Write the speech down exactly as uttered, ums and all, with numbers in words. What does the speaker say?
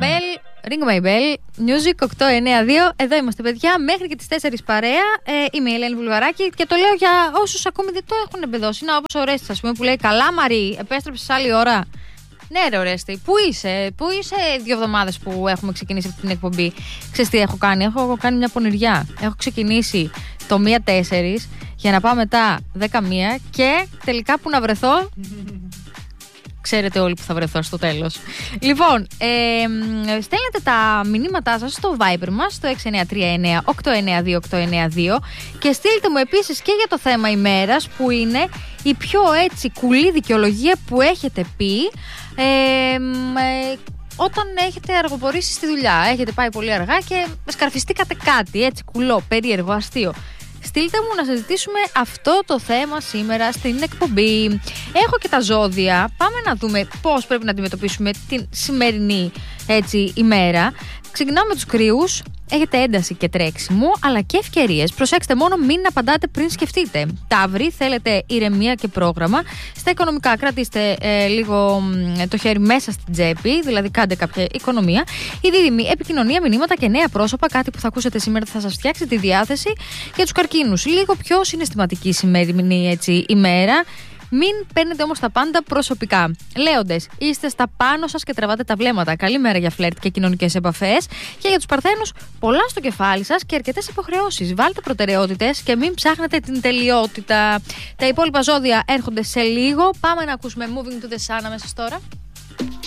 bell. Ring my bell, Music οκτώ εννιά δύο. Εδώ είμαστε, παιδιά, μέχρι και τις τέσσερις παρέα. Ε, είμαι η Ελένη Βουλγαράκη και το λέω για όσους ακόμη δεν το έχουν εμπεδώσει. Να, όπως ο Ρέστης, ας πούμε, που λέει: Καλά, Μαρή, επέστρεψες άλλη ώρα. Ναι, ρε, Ορέστη, πού είσαι, πού είσαι δύο εβδομάδες που έχουμε ξεκινήσει αυτή την εκπομπή. Ξέρεις τι έχω κάνει, έχω κάνει μια πονηριά. Έχω ξεκινήσει το μία τέσσερις για να πάω μετά δέκα μία και τελικά που να βρεθώ. Ξέρετε όλοι που θα βρεθώ στο τέλος. Λοιπόν, ε, στέλνετε τα μηνύματά σας στο Viber μας, στο έξι εννιά τρία εννιά οκτώ εννιά δύο οκτώ εννιά δύο και στείλτε μου επίσης και για το θέμα ημέρας, που είναι η πιο έτσι κουλή δικαιολογία που έχετε πει ε, ε, όταν έχετε αργοπορήσει στη δουλειά. Έχετε πάει πολύ αργά και σκαρφιστήκατε κάτι έτσι κουλό, περίεργο, αστείο. Στείλτε μου να συζητήσουμε αυτό το θέμα σήμερα στην εκπομπή. Έχω και τα ζώδια. Πάμε να δούμε πώς πρέπει να αντιμετωπίσουμε την σημερινή έτσι ημέρα. Ξεκινάμε με τους κρύους. Έχετε ένταση και τρέξιμο, αλλά και ευκαιρίες. Προσέξτε μόνο, μην απαντάτε πριν σκεφτείτε. Ταύροι, θέλετε ηρεμία και πρόγραμμα. Στα οικονομικά, κρατήστε ε, λίγο ε, το χέρι μέσα στην τσέπη, δηλαδή κάντε κάποια οικονομία. Οι δίδυμοι, επικοινωνία, μηνύματα και νέα πρόσωπα. Κάτι που θα ακούσετε σήμερα θα σας φτιάξει τη διάθεση. Για τους καρκίνους, λίγο πιο συναισθηματική σημερινή έτσι, ημέρα. Μην παίρνετε όμως τα πάντα προσωπικά. Λέοντες, είστε στα πάνω σας και τραβάτε τα βλέμματα. Καλημέρα για φλερτ και κοινωνικές επαφές. Και για τους Παρθένους, πολλά στο κεφάλι σας και αρκετές υποχρεώσεις. Βάλτε προτεραιότητες και μην ψάχνετε την τελειότητα. Τα υπόλοιπα ζώδια έρχονται σε λίγο. Πάμε να ακούσουμε Moving to the Sun αμέσως τώρα.